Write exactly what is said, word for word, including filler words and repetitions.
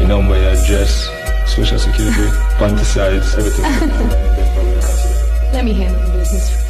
number, your address, social security, panty size, everything. Let me handle the business.